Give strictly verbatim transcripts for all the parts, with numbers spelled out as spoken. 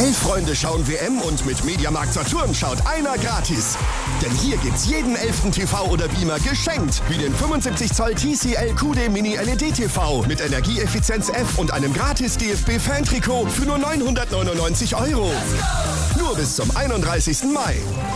Elf Freunde schauen W M und mit Mediamarkt Saturn schaut einer gratis. Denn hier gibt's jeden elften T V oder Beamer geschenkt. Wie den fünfundsiebzig Zoll T C L Q D Mini L E D T V mit Energieeffizienz F und einem gratis D F B-Fan-Trikot für nur neunhundertneunundneunzig Euro. Nur bis zum einunddreißigsten Mai.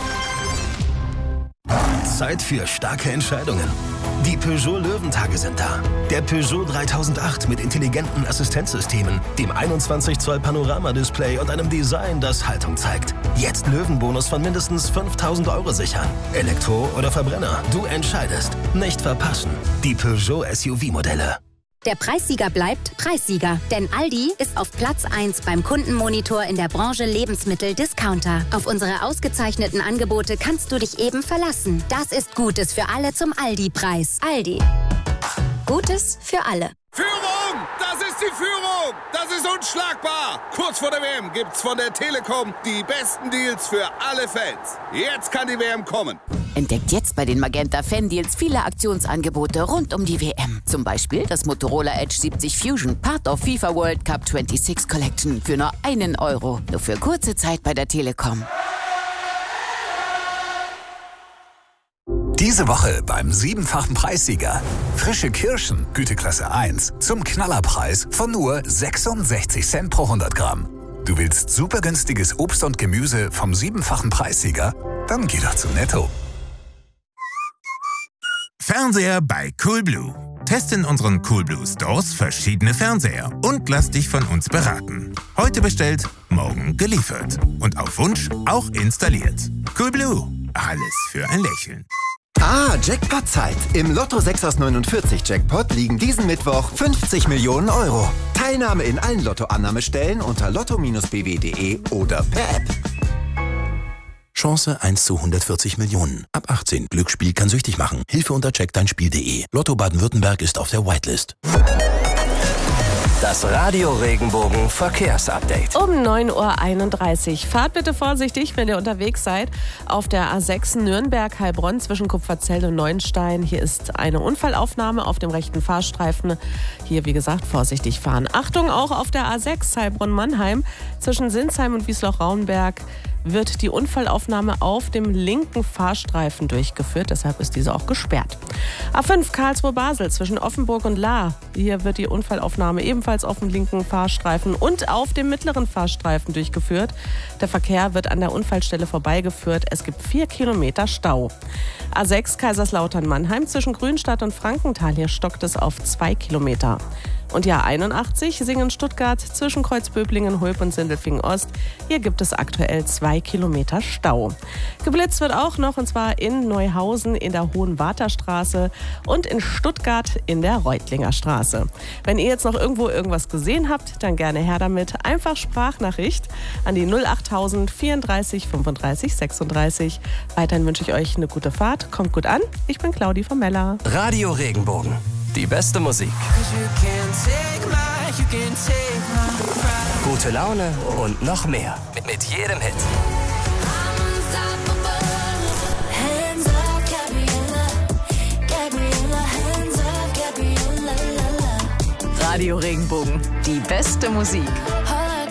Zeit für starke Entscheidungen. Die Peugeot Löwentage sind da. Der Peugeot dreitausendacht mit intelligenten Assistenzsystemen, dem einundzwanzig Zoll Panoramadisplay und einem Design, das Haltung zeigt. Jetzt Löwenbonus von mindestens fünftausend Euro sichern. Elektro oder Verbrenner, du entscheidest. Nicht verpassen. Die Peugeot S U V-Modelle. Der Preissieger bleibt Preissieger, denn Aldi ist auf Platz eins beim Kundenmonitor in der Branche Lebensmittel-Discounter. Auf unsere ausgezeichneten Angebote kannst du dich eben verlassen. Das ist Gutes für alle zum Aldi-Preis. Aldi. Gutes für alle. Führung! Das ist die Führung! Das ist unschlagbar! Kurz vor der W M gibt's von der Telekom die besten Deals für alle Fans. Jetzt kann die W M kommen. Entdeckt jetzt bei den Magenta Fan-Deals viele Aktionsangebote rund um die W M. Zum Beispiel das Motorola Edge siebzig Fusion, Part of FIFA World Cup sechsundzwanzig Collection für nur einen Euro. Nur für kurze Zeit bei der Telekom. Diese Woche beim siebenfachen Preissieger. Frische Kirschen, Güteklasse eins, zum Knallerpreis von nur sechsundsechzig Cent pro hundert Gramm. Du willst super günstiges Obst und Gemüse vom siebenfachen Preissieger? Dann geh doch zu Netto. Fernseher bei Coolblue. Teste in unseren Coolblue Stores verschiedene Fernseher und lass dich von uns beraten. Heute bestellt, morgen geliefert. Und auf Wunsch auch installiert. Coolblue. Alles für ein Lächeln. Ah, Jackpot-Zeit. Im Lotto sechs aus neunundvierzig Jackpot liegen diesen Mittwoch fünfzig Millionen Euro. Teilnahme in allen Lotto-Annahmestellen unter lotto Bindestrich b w punkt de oder per App. Chance eins zu hundertvierzig Millionen. Ab achtzehn. Glücksspiel kann süchtig machen. Hilfe unter check dein Spiel punkt de. Lotto Baden-Württemberg ist auf der Whitelist. Das Radio-Regenbogen Verkehrsupdate. Um neun Uhr einunddreißig. Fahrt bitte vorsichtig, wenn ihr unterwegs seid. Auf der A sechs Nürnberg-Heilbronn zwischen Kupferzell und Neuenstein. Hier ist eine Unfallaufnahme auf dem rechten Fahrstreifen. Hier, wie gesagt, vorsichtig fahren. Achtung, auch auf der A sechs Heilbronn-Mannheim zwischen Sinsheim und Wiesloch-Raunberg wird die Unfallaufnahme auf dem linken Fahrstreifen durchgeführt. Deshalb ist diese auch gesperrt. A fünf Karlsruhe-Basel zwischen Offenburg und Lahr. Hier wird die Unfallaufnahme ebenfalls auf dem linken Fahrstreifen und auf dem mittleren Fahrstreifen durchgeführt. Der Verkehr wird an der Unfallstelle vorbeigeführt. Es gibt vier Kilometer Stau. A sechs Kaiserslautern-Mannheim zwischen Grünstadt und Frankenthal. Hier stockt es auf zwei Kilometer. Und ja, einundachtzig Singen-Stuttgart zwischen Kreuzböblingen, Hulb und Sindelfingen-Ost. Hier gibt es aktuell zwei Kilometer Stau. Geblitzt wird auch noch, und zwar in Neuhausen in der Hohenwarterstraße und in Stuttgart in der Reutlinger Straße. Wenn ihr jetzt noch irgendwo irgendwas gesehen habt, dann gerne her damit. Einfach Sprachnachricht an die null achttausend vierunddreißig fünfunddreißig sechsunddreißig. Weiterhin wünsche ich euch eine gute Fahrt. Kommt gut an. Ich bin Claudi von Mella. Radio Regenbogen. Die beste Musik. Gute Laune und noch mehr. Mit jedem Hit. Radio Regenbogen. Die beste Musik.